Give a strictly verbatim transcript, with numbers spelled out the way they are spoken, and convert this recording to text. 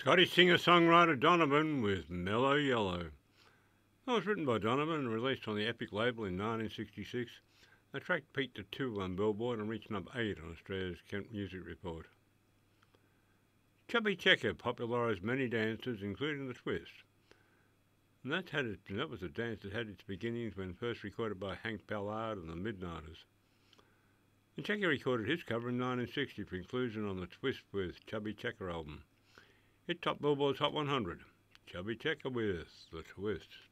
Scottish singer-songwriter Donovan with Mellow Yellow. That was written by Donovan and released on the Epic label in nineteen sixty-six. The track peaked at two on Billboard and reached number eight on Australia's Kent Music Report. Chubby Checker popularised many dances, including the twist. And that, had it, that was a dance that had its beginnings when first recorded by Hank Ballard and the Midnighters. And Checker recorded his cover in nineteen sixty for inclusion on the Twist with Chubby Checker album. It topped Billboard's Hot one hundred. Chubby Checker with The Twist.